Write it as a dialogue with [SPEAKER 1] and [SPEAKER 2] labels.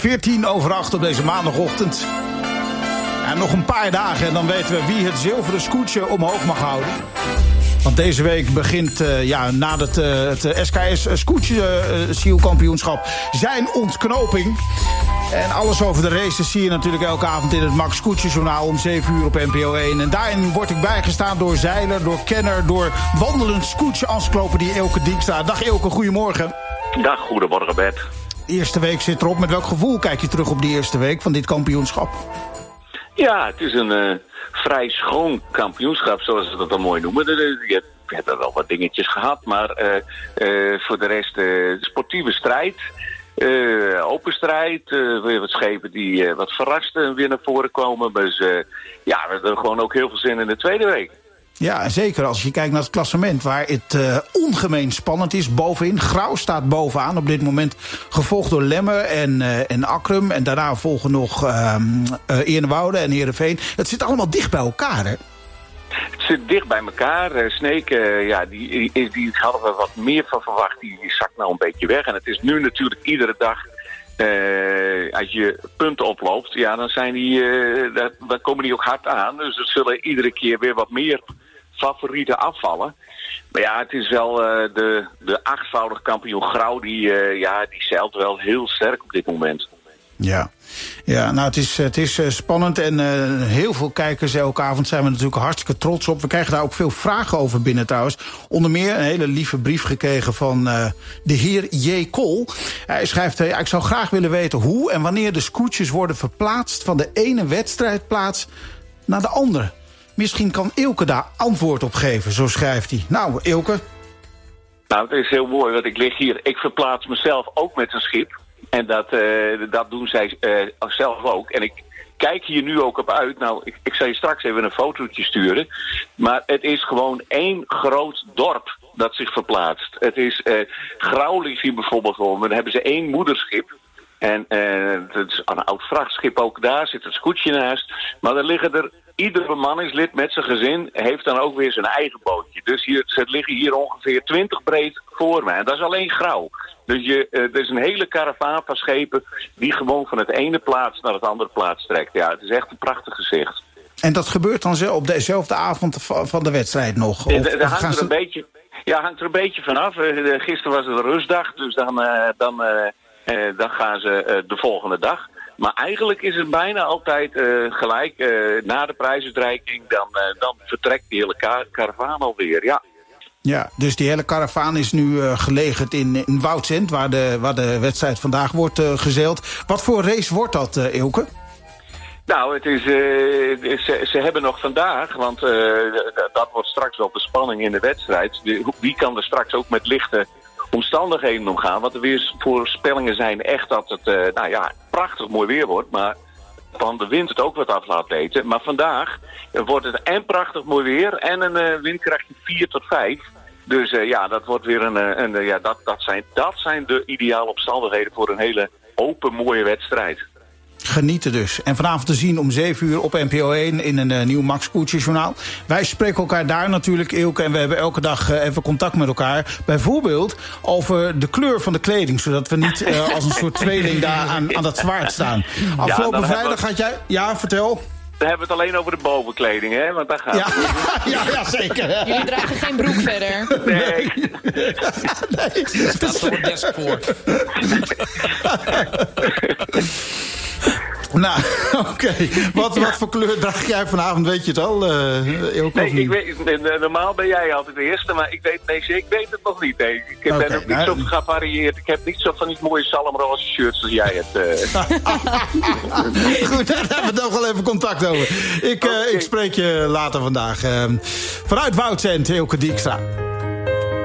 [SPEAKER 1] 7:14 op deze maandagochtend. En nog een paar dagen en dan weten we wie het zilveren scootje omhoog mag houden. Want deze week begint na het SKS Scootje Sielkampioenschap zijn ontknoping. En alles over de races zie je natuurlijk elke avond in het Max Scootje Journaal om 7 uur op NPO 1. En daarin word ik bijgestaan door zeiler, door kenner, door wandelend scootje encyclopedie Elke Dijkstra. Dag Elke, goedemorgen.
[SPEAKER 2] Dag, goedemorgen Bert.
[SPEAKER 1] Eerste week zit erop. Met welk gevoel kijk je terug op die eerste week van dit kampioenschap?
[SPEAKER 2] Ja, het is een vrij schoon kampioenschap, zoals ze dat dan mooi noemen. Je hebt er wel wat dingetjes gehad, maar voor de rest sportieve strijd. Open strijd, weer wat schepen die wat verrasten weer naar voren komen. Dus we hebben gewoon ook heel veel zin in de tweede week.
[SPEAKER 1] Ja, zeker als je kijkt naar het klassement waar het ongemeen spannend is. Bovenin, Grauw staat bovenaan op dit moment. Gevolgd door Lemmer en Akrum. En daarna volgen nog Eernewoude en Heerenveen. Het zit allemaal dicht bij elkaar, hè?
[SPEAKER 2] Het zit dicht bij elkaar. Sneek, die hadden we wat meer van verwacht. Die zakt nou een beetje weg. En het is nu natuurlijk iedere dag... als je punten oploopt, ja, dan zijn dan komen die ook hard aan. Dus er zullen iedere keer weer wat meer favorieten afvallen. Maar ja, het is wel de 8-voudig kampioen Grauw, die zeilt wel heel sterk op dit moment.
[SPEAKER 1] Ja, nou het is spannend en heel veel kijkers elke avond zijn we natuurlijk hartstikke trots op. We krijgen daar ook veel vragen over binnen trouwens. Onder meer een hele lieve brief gekregen van de heer J. Kool. Hij schrijft, ik zou graag willen weten hoe en wanneer de scootjes worden verplaatst van de ene wedstrijdplaats naar de andere. Misschien kan Elke daar antwoord op geven, zo schrijft hij. Nou, Elke.
[SPEAKER 2] Nou, het is heel mooi, want ik lig hier. Ik verplaats mezelf ook met een schip. En dat doen zij zelf ook. En ik kijk hier nu ook op uit. Nou, ik zal je straks even een fotootje sturen. Maar het is gewoon één groot dorp dat zich verplaatst. Het is Grauw ligt hier bijvoorbeeld gewoon. Dan hebben ze één moederschip. En het is een oud vrachtschip ook. Daar zit het scootje naast. Maar dan liggen er... Ieder bemanningslid met zijn gezin heeft dan ook weer zijn eigen bootje. Dus ze liggen hier ongeveer 20 breed voor mij. En dat is alleen Grauw. Dus er is een hele karavaan van schepen die gewoon van het ene plaats naar het andere plaats trekt. Ja, het is echt een prachtig gezicht. En dat gebeurt dan op dezelfde avond van de wedstrijd nog? Hangt er een beetje vanaf. Gisteren was het een rustdag, dus dan gaan ze de volgende dag. Maar eigenlijk is het bijna altijd gelijk. Na de prijsuitreiking, dan vertrekt die hele karavaan alweer, ja. Ja, dus die hele karavaan is nu gelegerd in Woudsend, waar de wedstrijd vandaag wordt gezeild. Wat voor race wordt dat, Elke? Nou, het is, ze hebben nog vandaag, want dat wordt straks wel de spanning in de wedstrijd. Wie kan er straks ook met lichte omstandigheden omgaan? Want de weersvoorspellingen zijn echt dat het prachtig mooi weer wordt, maar van de wind het ook wat af laat weten. Maar vandaag wordt het en prachtig mooi weer en een windkrachtje 4 tot 5. Dus dat wordt weer dat zijn de ideale omstandigheden voor een hele open mooie wedstrijd. Genieten dus. En vanavond te zien om 7 uur op NPO 1 in een nieuw Max Scootje Journaal. Wij spreken elkaar daar natuurlijk, Elke, en we hebben elke dag even contact met elkaar. Bijvoorbeeld over de kleur van de kleding, zodat we niet als een soort tweeling daar aan dat zwaard staan. Afgelopen vrijdag had jij... Ja, vertel. Dan hebben we het alleen over de bovenkleding, hè? Want daar gaat ja, zeker.
[SPEAKER 3] Jullie dragen geen broek verder.
[SPEAKER 2] Nee.
[SPEAKER 4] Er staat zo'n desk voor.
[SPEAKER 1] Nou, oké. Wat voor kleur draag jij vanavond? Weet je het al, Elke?
[SPEAKER 2] Nee, normaal ben jij altijd de eerste, maar ik weet het nog niet. Nee. Ik ben ook niet zo gevarieerd. Ik heb niet zo van die mooie salmroze shirts als jij hebt.
[SPEAKER 1] Goed, daar hebben we nog wel even contact over. Ik spreek je later vandaag. Vanuit Woudsend, Elke Dijkstra.